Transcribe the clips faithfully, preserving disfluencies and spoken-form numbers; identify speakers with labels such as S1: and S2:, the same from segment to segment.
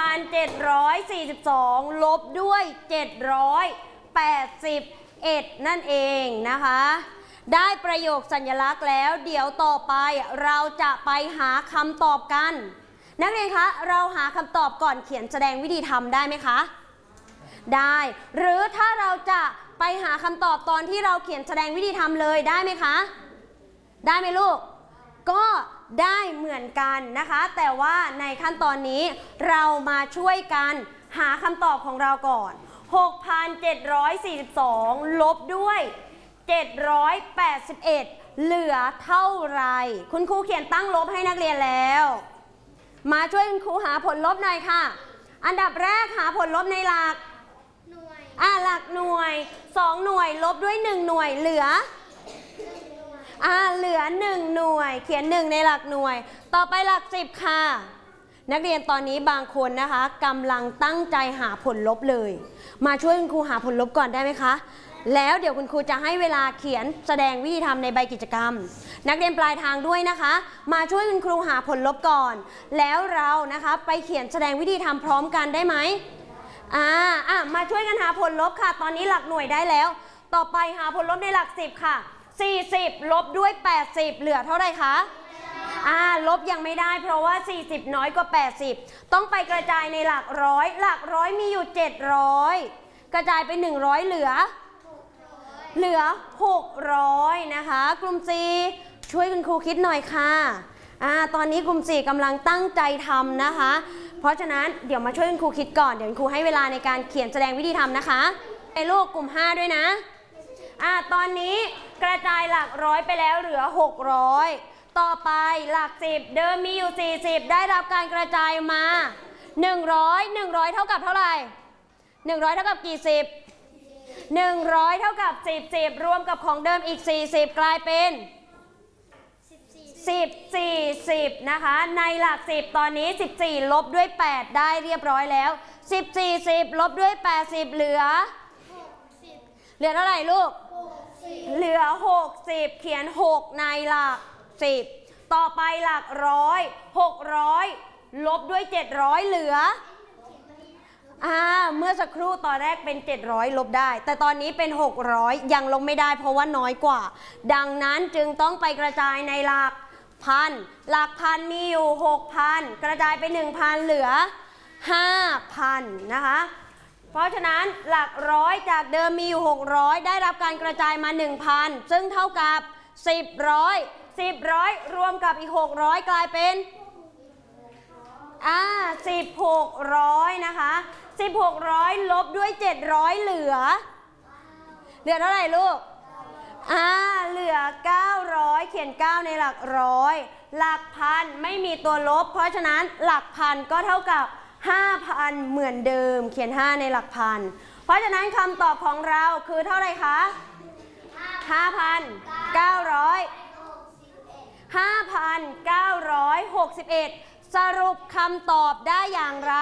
S1: พันเจ็ดร้อยสี่สิบสองลบด้วยเจ็ดร้อยแปดสิบเอ็ดนั่นเองนะคะได้ประโยคสัญลักษณ์แล้วเดี๋ยวต่อไปเราจะไปหาคำตอบกันนักเรียนคะเราหาคำตอบก่อนเขียนแสดงวิธีทำได้ไหมคะได้หรือถ้าเราจะไปหาคำตอบตอนที่เราเขียนแสดงวิธีทำเลยได้ไหมคะได้ไหมลูกก็ได้เหมือนกันนะคะแต่ว่าในขั้นตอนนี้เรามาช่วยกันหาคำตอบของเราก่อน หกพันเจ็ดร้อยสี่สิบสอง ลบด้วยเจ็ดร้อยแปดสิบเอ็ดเหลือเท่าไรคุณครูเขียนตั้งลบให้นักเรียนแล้วมาช่วยคุณครูหาผลลบหน่อยค่ะอันดับแรกหาผลลบในหลักหน่วยอ่าหลักหน่วยสองหน่วยลบด้วยหนึ่งหน่วยเหลืออ่าเหลือหนึ่งหน่วยเขียนหนึ่งในหลักหน่วยต่อไปหลักสิบค่ะนักเรียนตอนนี้บางคนนะคะกำลังตั้งใจหาผลลบเลยมาช่วยคุณครูหาผลลบก่อนได้ไหมคะแล้วเดี๋ยวคุณครูจะให้เวลาเขียนแสดงวิธีทำในใบกิจกรรมนักเรียนปลายทางด้วยนะคะมาช่วยคุณครูหาผลลบก่อนแล้วเรานะคะไปเขียนแสดงวิธีทำพร้อมกันได้ไหมอ่าอ่ะมาช่วยกันหาผลลบค่ะตอนนี้หลักหน่วยได้แล้วต่อไปหาผลลบในหลักสิบค่ะสี่สิบลบด้วยแปดสิบเหลือเท่าไหร่คะอ่าลบยังไม่ได้เพราะว่าสี่สิบน้อยกว่าแปดสิบต้องไปกระจายในหลักร้อยหลักร้อยมีอยู่เจ็ดร้อยกระจายไปหนึ่งร้อยเหลือเหลือหกร้อยนะคะกลุ่ม C ช่วยคุณครูคิดหน่อยค่ะอ่าตอนนี้กลุ่ม สี่กำลังตั้งใจทำนะคะเพราะฉะนั้นเดี๋ยวมาช่วยคุณครูคิดก่อนเดี๋ยวคุณครูให้เวลาในการเขียนแสดงวิธีทำนะคะไอ้ลูกกลุ่มห้าด้วยนะอ่าตอนนี้กระจายหลักร้อยไปแล้วเหลือหกร้อยต่อไปหลักสิบเดิมมีอยู่สี่สิบได้รับการกระจายมาหนึ่งร้อย หนึ่งร้อยเท่ากับเท่าไหร่หนึ่งร้อยเท่ากับกี่สิบหนึ่งร้อยเท่ากับสิบ สิบรวมกับของเดิมอีกสี่สิบกลายเป็นสิบ สี่ สิบนะคะในหลักสิบตอนนี้สิบสี่ลบด้วยแปดได้เรียบร้อยแล้วสิบ สี่ สิบลบด้วยแปดสิบเหลือเหลือเท่าไหร่ลูกเหลือหกสิบเขียนหกในหลักสิบต่อไปหลักร้อยหกร้อยลบด้วยเจ็ดร้อยเหลืออ่าเมื่อสักครู่ตอนแรกเป็นเจ็ดร้อยลบได้แต่ตอนนี้เป็นหกร้อยยังลบไม่ได้เพราะว่าน้อยกว่าดังนั้นจึงต้องไปกระจายในหลักพันหลักพันมีอยู่ หกพัน กระจายไป หนึ่งพัน เหลือ ห้าพัน นะคะเพราะฉะนั้นหลักร้อยจากเดิมมีอยู่หกร้อยได้รับการกระจายมา หนึ่งพัน ซึ่งเท่ากับสิบร้อย สิบร้อยรวมกับอีกหกร้อยกลายเป็นอ่าสิบหกร้อยนะคะสิบหกร้อยลบด้วยเจ็ดร้อยเหลือเหลือเท่าไหร่ลูกอ่าเหลือเก้าร้อยเขียนเก้าในหลักร้อยหลักพันไม่มีตัวลบเพราะฉะนั้นหลักพันก็เท่ากับ ห้าพัน เหมือนเดิมเขียนห้าในหลักพันเพราะฉะนั้นคำตอบของเราคือเท่าไหร่คะ ห้าพันเก้าร้อย ห้าพันเก้าร้อยหกสิบเอ็ด สรุปคำตอบได้อย่างไร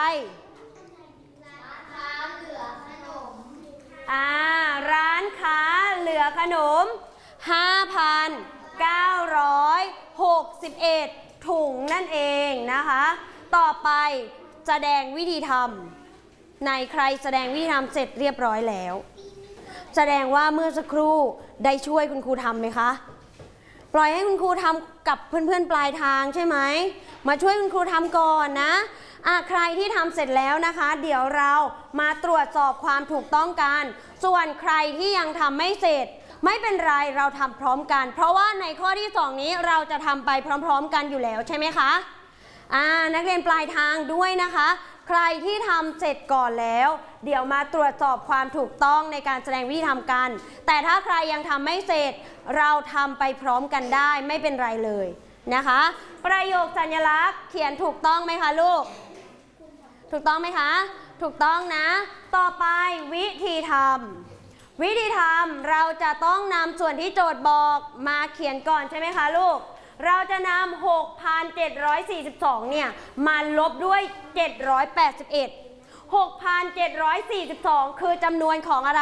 S1: อ่าร้านค้าเหลือขนม ห้าพันเก้าร้อยหกสิบเอ็ด ถุงนั่นเองนะคะต่อไปแสดงวิธีทำในใครแสดงวิธีทำเสร็จเรียบร้อยแล้วแสดงว่าเมื่อสักครู่ได้ช่วยคุณครูทำไหมคะปล่อยให้คุณครูทำกับเพื่อนๆปลายทางใช่ไหมมาช่วยคุณครูทำก่อนนะอ่ะใครที่ทำเสร็จแล้วนะคะเดี๋ยวเรามาตรวจสอบความถูกต้องกันส่วนใครที่ยังทำไม่เสร็จไม่เป็นไรเราทำพร้อมกันเพราะว่าในข้อที่สองนี้เราจะทำไปพร้อมๆกันอยู่แล้วใช่ไหมคะอ่านักเรียนปลายทางด้วยนะคะใครที่ทำเสร็จก่อนแล้วเดี๋ยวมาตรวจสอบความถูกต้องในการแสดงวิธีทำกันแต่ถ้าใครยังทำไม่เสร็จเราทำไปพร้อมกันได้ไม่เป็นไรเลยนะคะประโยคสัญลักษณ์เขียนถูกต้องไหมคะลูกถูกต้องไหมคะถูกต้องนะต่อไปวิธีทำวิธีทำเราจะต้องนำส่วนที่โจทย์บอกมาเขียนก่อนใช่ไหมคะลูกเราจะนำ หกพันเจ็ดร้อยสี่สิบสอง เนี่ยมาลบด้วยเจ็ดร้อยแปดสิบเอ็ด หกพันเจ็ดร้อยสี่สิบสอง คือจำนวนของอะไร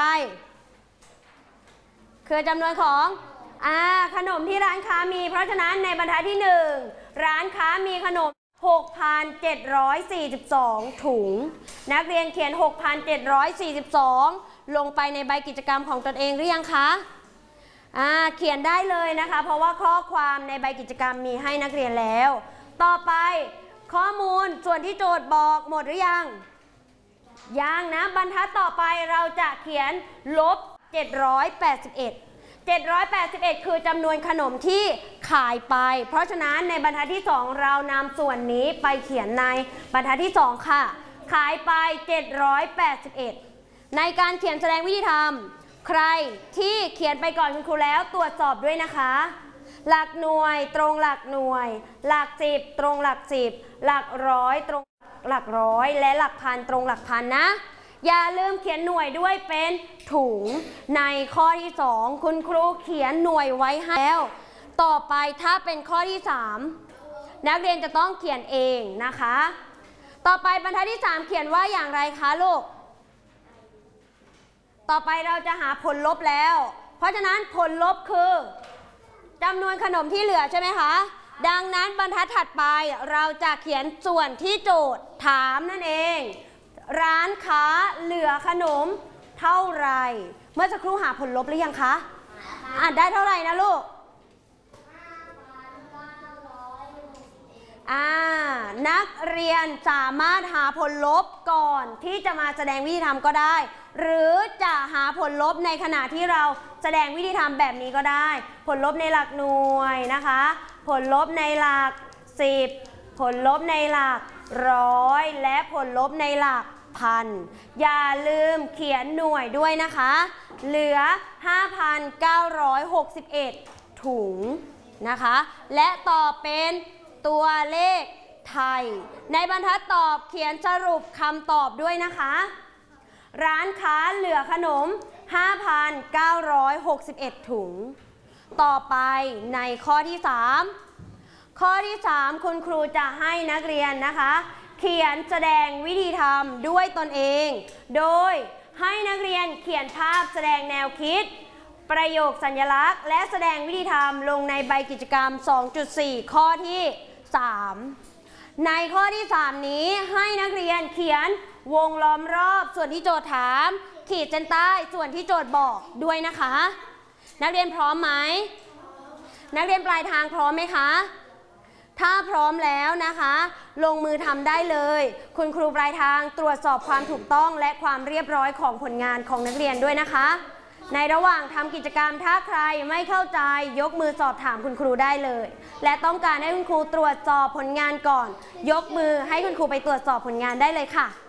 S1: คือจำนวนของอ่าขนมที่ร้านค้ามีเพราะฉะนั้นในบรรทัดที่หนึ่งร้านค้ามีขนมหกพันเจ็ดร้อยสี่สิบสอง ถุงนักเรียนเขียน หกพันเจ็ดร้อยสี่สิบสอง ลงไปในใบกิจกรรมของตนเองหรือยังคะอ่าเขียนได้เลยนะคะเพราะว่าข้อความในใบกิจกรรมมีให้นักเรียนแล้วต่อไปข้อมูลส่วนที่โจทย์บอกหมดหรือยังยังนะบรรทัดต่อไปเราจะเขียนลบเจ็ดร้อยแปดสิบเอ็ด เจ็ดร้อยแปดสิบเอ็ดคือจำนวนขนมที่ขายไปเพราะฉะนั้นในบรรทัดที่สองเรานำส่วนนี้ไปเขียนในบรรทัดที่สองค่ะขายไปเจ็ดร้อยแปดสิบเอ็ดในการเขียนแสดงวิธีทำใครที่เขียนไปก่อนคุณครูแล้วตรวจสอบด้วยนะคะหลักหน่วยตรงหลักหน่วยหลักสิบตรงหลักสิบหลักร้อยตรงหลักร้อยและหลักพันตรงหลักพันนะอย่าลืมเขียนหน่วยด้วยเป็นถุงในข้อที่สองคุณครูเขียนหน่วยไว้ให้แล้วต่อไปถ้าเป็นข้อที่สามนักเรียนจะต้องเขียนเองนะคะต่อไปบรรทัดที่สามเขียนว่าอย่างไรคะลูกต่อไปเราจะหาผลลบแล้วเพราะฉะนั้นผลลบคือจำนวนขนมที่เหลือใช่ไหมคะดังนั้นบรรทัดถัดไปเราจะเขียนส่วนที่โจทย์ถามนั่นเองร้านค้าเหลือขนมเท่าไหร่เมื่อสักครู่หาผลลบหรือยังคะอ่ะได้เท่าไหร่นะลูกอ่านักเรียนสามารถหาผลลบก่อนที่จะมาแสดงวิธีทำก็ได้หรือจะหาผลลบในขณะที่เราแสดงวิธีทำแบบนี้ก็ได้ผลลบในหลักหน่วยนะคะผลลบในหลักสิบผลลบในหลักร้อยและผลลบในหลักพันอย่าลืมเขียนหน่วยด้วยนะคะเหลือ ห้าพันเก้าร้อยหกสิบเอ็ด ถุงนะคะและตอบเป็นตัวเลขไทยในบรรทัดตอบเขียนสรุปคำตอบด้วยนะคะร้านค้าเหลือขนม ห้าพันเก้าร้อยหกสิบเอ็ด ถุงต่อไปในข้อที่สามข้อที่สามคุณครูจะให้นักเรียนนะคะเขียนแสดงวิธีทำด้วยตนเองโดยให้นักเรียนเขียนภาพแสดงแนวคิดประโยคสัญลักษณ์และแสดงวิธีทำลงในใบกิจกรรม สองจุดสี่ ข้อที่สามในข้อที่สามนี้ให้นักเรียนเขียนวงล้อมรอบส่วนที่โจทย์ถามขีดเส้นใต้ส่วนที่โจทย์บอกด้วยนะคะนักเรียนพร้อมไหมนักเรียนปลายทางพร้อมไหมคะถ้าพร้อมแล้วนะคะลงมือทำได้เลยคุณครูปลายทางตรวจสอบความถูกต้องและความเรียบร้อยของผลงานของนักเรียนด้วยนะคะในระหว่างทำกิจกรรมถ้าใครไม่เข้าใจยกมือสอบถามคุณครูได้เลยและต้องการให้คุณครูตรวจสอบผลงานก่อนยกมือให้คุณครูไปตรวจสอบผลงานได้เลยค่ะ